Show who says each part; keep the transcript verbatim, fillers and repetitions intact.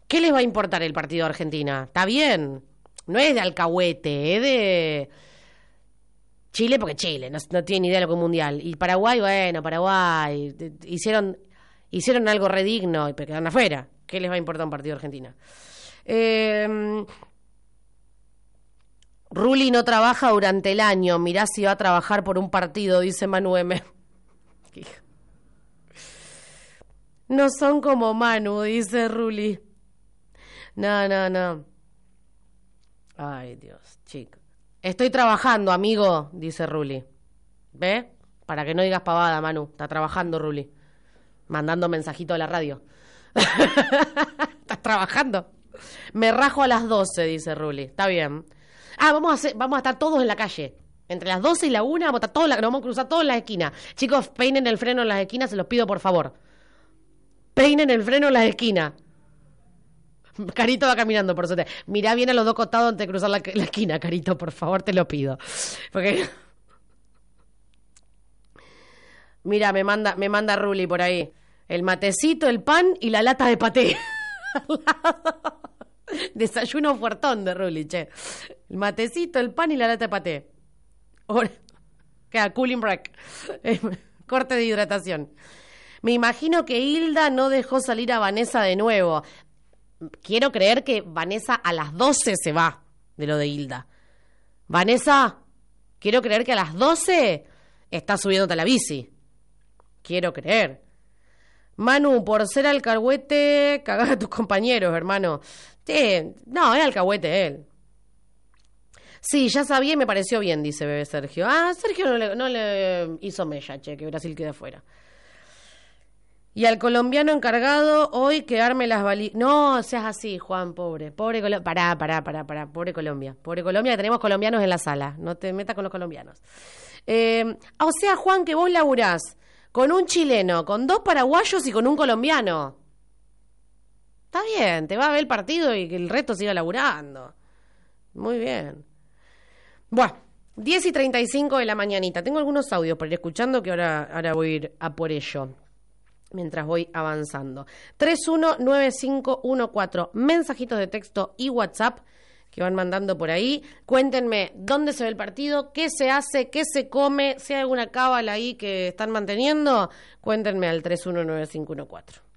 Speaker 1: ¿Qué les va a importar el partido de Argentina? Está bien, no es de alcahuete, es de Chile porque Chile, no, no tiene ni idea de lo que es un mundial. Y Paraguay, bueno, Paraguay, hicieron, hicieron algo redigno, pero quedaron afuera. ¿Qué les va a importar un partido de Argentina? Eh, Ruli no trabaja durante el año, mirá si va a trabajar por un partido, dice Manu M. No son como Manu, dice Ruli. No, no, no. Ay, Dios, chico. Estoy trabajando, amigo, dice Ruli. ¿Ve? Para que no digas pavada, Manu. Está trabajando, Ruli. Mandando mensajito a la radio. ¿Estás trabajando? Me rajo a las doce, dice Ruli. Está bien. Ah, vamos a hacer, vamos a estar todos en la calle. Entre las doce y la una vamos a estar todos, la, nos vamos a cruzar todos en las esquinas. Chicos, peinen el freno en las esquinas, se los pido por favor. Peinen el freno en las esquinas. Carito va caminando por suerte. Mirá bien a los dos costados antes de cruzar la, la esquina, Carito, por favor, te lo pido. Porque mira, me manda, me manda Ruli por ahí. El matecito, el pan y la lata de paté. Desayuno fuertón de Ruli, che. El matecito, el pan y la lata de paté. Ahora, queda cooling break. Corte de hidratación. Me imagino que Hilda no dejó salir a Vanessa de nuevo. Quiero creer que Vanessa a las doce se va de lo de Hilda. Vanessa, quiero creer que a las doce está subiéndote a la bici. Quiero creer. Manu, por ser alcahuete, cagás a tus compañeros, hermano. Sí, no, es alcahuete él. Sí, ya sabía y me pareció bien, dice bebé Sergio. Ah, Sergio no le, no le hizo mella, che, que Brasil quede afuera. Y al colombiano encargado hoy que arme las valijas. No seas así, Juan, pobre. Pobre Colombia. Pará, pará, pará, pará. Pobre Colombia. Pobre Colombia, que tenemos colombianos en la sala. No te metas con los colombianos. Eh, o sea, Juan, que vos laburás con un chileno, con dos paraguayos y con un colombiano. Está bien, te va a ver el partido y que el resto siga laburando. Muy bien. Bueno, diez y treinta y cinco de la mañanita. Tengo algunos audios para ir escuchando que ahora, ahora voy a ir a por ello. Mientras voy avanzando. tres uno nueve cinco uno cuatro. Mensajitos de texto y WhatsApp que van mandando por ahí. Cuéntenme dónde se ve el partido, qué se hace, qué se come, si hay alguna cábala ahí que están manteniendo. Cuéntenme al tres uno nueve cinco uno cuatro.